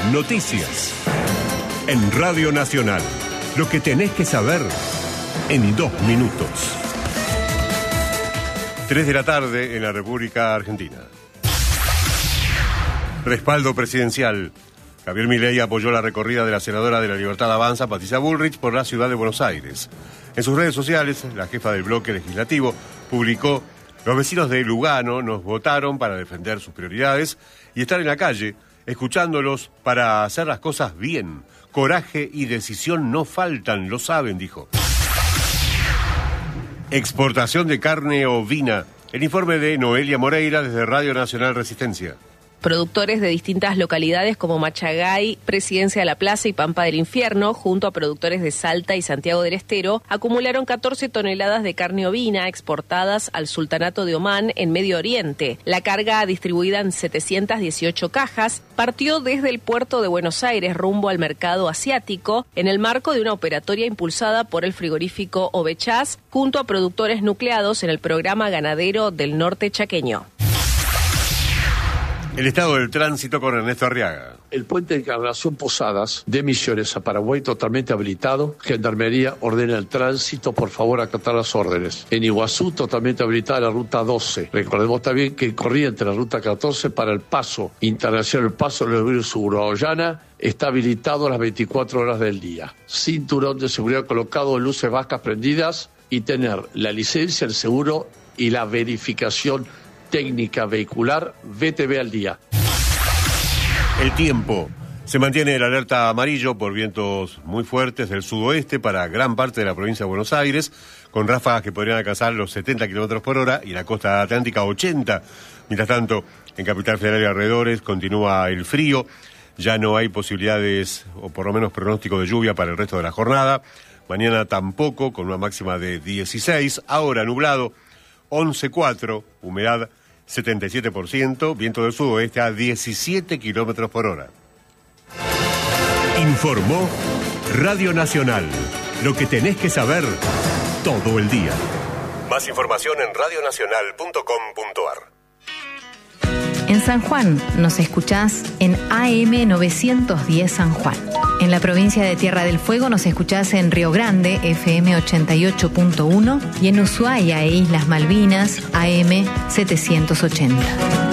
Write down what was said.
Noticias. En Radio Nacional. Lo que tenés que saber en 2 minutos. 3 de la tarde en la República Argentina. Respaldo presidencial. Javier Milei apoyó la recorrida de la senadora de la Libertad Avanza, Patricia Bullrich, por la ciudad de Buenos Aires. En sus redes sociales, la jefa del bloque legislativo publicó: los vecinos de Lugano nos votaron para defender sus prioridades y estar en la calle, escuchándolos para hacer las cosas bien. Coraje y decisión no faltan, lo saben, dijo. Exportación de carne ovina. El informe de Noelia Moreira desde Radio Nacional Resistencia. Productores de distintas localidades como Machagay, Presidencia de la Plaza y Pampa del Infierno, junto a productores de Salta y Santiago del Estero, acumularon 14 toneladas de carne ovina exportadas al Sultanato de Omán en Medio Oriente. La carga, distribuida en 718 cajas, partió desde el puerto de Buenos Aires rumbo al mercado asiático en el marco de una operatoria impulsada por el frigorífico Ovechás, junto a productores nucleados en el programa ganadero del norte chaqueño. El estado del tránsito con Ernesto Arriaga. El puente de Encarnación Posadas de Misiones a Paraguay totalmente habilitado. Gendarmería ordena el tránsito, por favor acatar las órdenes. En Iguazú totalmente habilitada la ruta 12. Recordemos también que corriente la ruta 14 para el paso internacional, el paso del río Uruguayana, está habilitado a las 24 horas del día. Cinturón de seguridad colocado, luces vascas prendidas y tener la licencia, el seguro y la verificación técnica vehicular VTV al día. El tiempo. Se mantiene el alerta amarillo por vientos muy fuertes del sudoeste para gran parte de la provincia de Buenos Aires, con ráfagas que podrían alcanzar los 70 kilómetros por hora y la costa atlántica 80. Mientras tanto, en Capital Federal y alrededores continúa el frío. Ya no hay posibilidades, o por lo menos pronóstico de lluvia para el resto de la jornada. Mañana tampoco, con una máxima de 16. Ahora nublado, 11,4, humedad 77%, viento del sudoeste a 17 kilómetros por hora. Informó Radio Nacional. Lo que tenés que saber todo el día. Más información en radionacional.com.ar. En San Juan nos escuchás en AM 910 San Juan. En la provincia de Tierra del Fuego nos escuchás en Río Grande, FM 88.1, y en Ushuaia e Islas Malvinas, AM 780.